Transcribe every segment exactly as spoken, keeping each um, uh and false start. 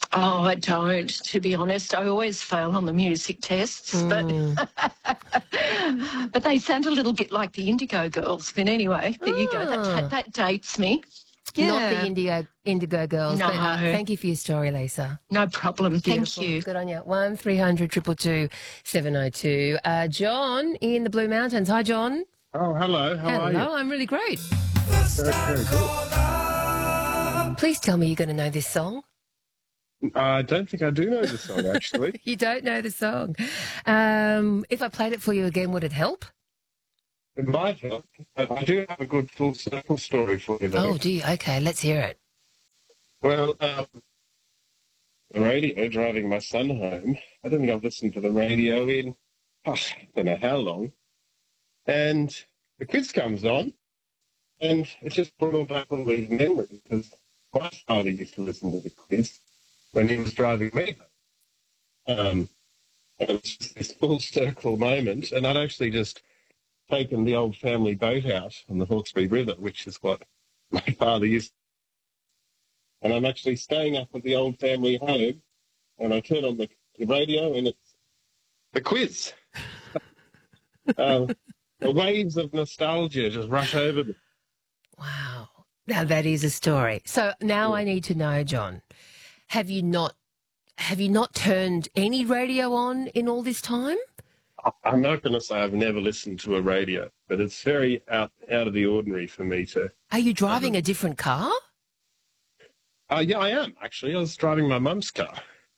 Oh, I don't, to be honest. I always fail on the music tests, Mm. but but they sound a little bit like the Indigo Girls. But anyway, there you go. That, Ah. that dates me. Yeah. Not the Indigo, Indigo Girls, No. but uh, thank you for your story, Lisa. No problem. Beautiful. Thank you. Good on you. one three hundred two two two seven oh two. Uh, John in the Blue Mountains. Hi, John. Oh, hello. How Hello, are you? I'm really great. Very, very good. Please tell me you're going to know this song. I don't think I do know the song, actually. You don't know the song. Um, if I played it for you again, would it help? It might help, but I do have a good full circle story for you, though. Oh, do you? Okay, let's hear it. Well, um, the radio, driving my son home, I don't think I've listened to the radio in, oh, I don't know how long, and the quiz comes on, and it just brought back all these memories, because my father used to listen to the quiz when he was driving me home. Um, and it was just this full circle moment, and I'd actually just taken the old family boat out on the Hawkesbury River, which is what my father used. And I'm actually staying up at the old family home, and I turn on the, the radio, and it's the quiz. um, the waves of nostalgia just rush over me. Wow. Now that is a story. So now I need to know, John, have you not have you not turned any radio on in all this time? I'm not going to say I've never listened to a radio, but it's very out, out of the ordinary for me to... Are you driving a different car? Uh, yeah, I am, actually. I was driving my mum's car.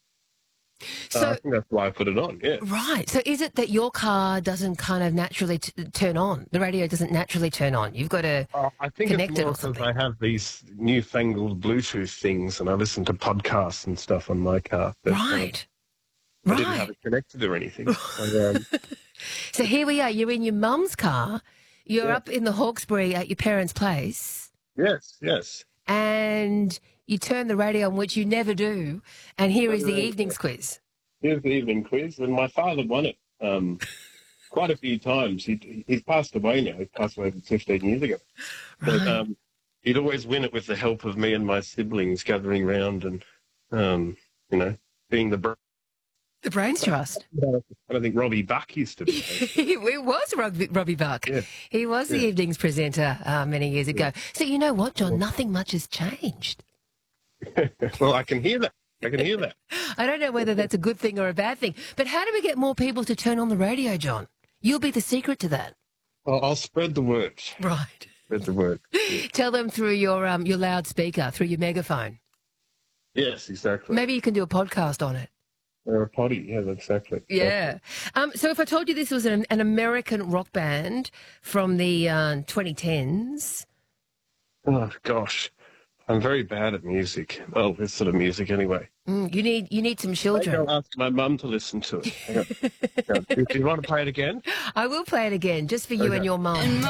So, uh, I think that's why I put it on, yeah. Right. So is it that your car doesn't kind of naturally t- turn on? The radio doesn't naturally turn on? You've got to Uh, I think connect it's it more or because something? I have these newfangled Bluetooth things, and I listen to podcasts and stuff on my car. But, uh, Right. I didn't have Right. it connected or anything. So, um, So here we are. You're in your mum's car. You're Yeah. up in the Hawkesbury at your parents' place. yes, yes. And you turn the radio on, which you never do, and here is the evening's quiz. Here's the evening quiz, and my father won it um, quite a few times. He, he's passed away now. He passed away fifteen years ago. But Right. um, he'd always win it with the help of me and my siblings gathering round and, um, you know, being the... Br- The Brains Trust. I don't think Robbie Buck used to be. It was Robbie, Robbie Buck. Yeah. He was the Yeah. evening's presenter uh, many years ago. So you know what, John? Nothing much has changed. Well, I can hear that. I can hear that. I don't know whether that's a good thing or a bad thing, but how do we get more people to turn on the radio, John? You'll be the secret to that. Well, I'll spread the word. Right. Spread the word. Tell them through your um, your loudspeaker, through your megaphone. Yes, exactly. Maybe you can do a podcast on it. Or a potty, yeah, exactly. Yeah. Um, so if I told you this was an, an American rock band from the uh, twenty tens... Oh, gosh. I'm very bad at music. Well, this sort of music anyway. Mm, you need you need some Maybe children. I'll ask my mum to listen to it. Hang on. Hang on. Do you want to play it again? I will play it again, just for you Okay. and your mum.